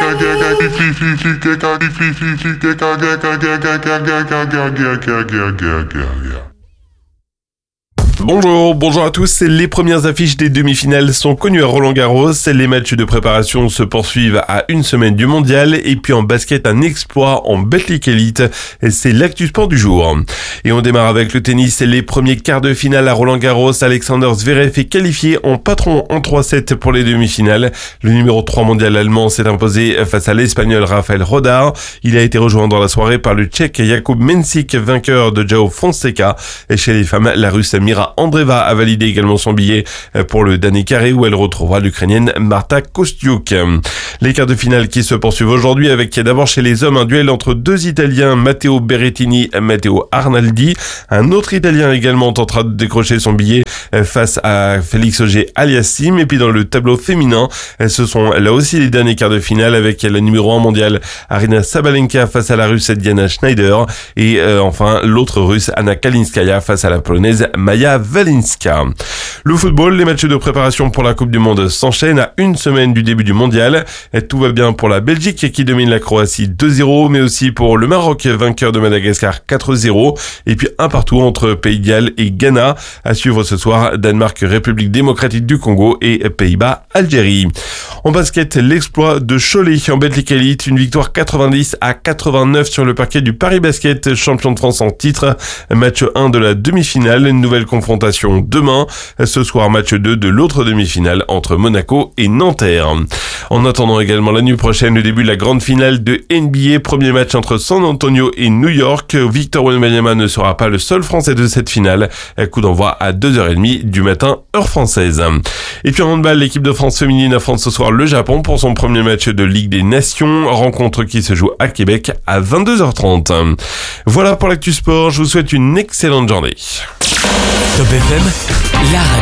Bonjour à tous. Les premières affiches des demi-finales sont connues à Roland-Garros. Les matchs de préparation se poursuivent à une semaine du mondial. Et puis en basket, un exploit en Betclic Elite. C'est l'actu sport du jour. Et on démarre avec le tennis. Les premiers quarts de finale à Roland-Garros. Alexander Zverev est qualifié en patron en 3-7 pour les demi-finales. Le numéro 3 mondial allemand s'est imposé face à l'Espagnol Rafael Rodar. Il a été rejoint dans la soirée par le Tchèque Jakub Mensik, vainqueur de João Fonseca. Et chez les femmes, la Russe Mira Andreeva a validé également son billet pour le dernier carré où elle retrouvera l'Ukrainienne Marta Kostyuk. Les quarts de finale qui se poursuivent aujourd'hui avec d'abord chez les hommes un duel entre deux Italiens, Matteo Berrettini et Matteo Arnaldi. Un autre Italien également tentera de décrocher son billet face à Félix Auger-Aliassime. Et puis dans le tableau féminin, ce sont là aussi les derniers quarts de finale avec la numéro 1 mondiale Aryna Sabalenka face à la Russe Diana Schneider et enfin l'autre Russe Anna Kalinskaya face à la Polonaise Maja Walinska. Le football, les matchs de préparation pour la Coupe du Monde s'enchaînent à une semaine du début du mondial. Et tout va bien pour la Belgique qui domine la Croatie 2-0, mais aussi pour le Maroc, vainqueur de Madagascar 4-0. Et puis un partout entre Pays de Galles et Ghana. À suivre ce soir, Danemark, République démocratique du Congo et Pays-Bas, Algérie. En basket, l'exploit de Cholet en Betclic Elite, une victoire 90-89 sur le parquet du Paris Basket, champion de France en titre. Match 1 de la demi-finale, une nouvelle confrontation demain. Ce soir, match 2 de l'autre demi-finale entre Monaco et Nanterre. En attendant également la nuit prochaine, le début de la grande finale de NBA, premier match entre San Antonio et New York. Victor Wembanyama ne sera pas le seul Français de cette finale. Coup d'envoi à 2h30 du matin, heure française. Et puis en handball, l'équipe de France féminine affronte ce soir le Japon pour son premier match de Ligue des Nations. Rencontre qui se joue à Québec à 22h30. Voilà pour l'actu sport. Je vous souhaite une excellente journée. Top FM, la radio.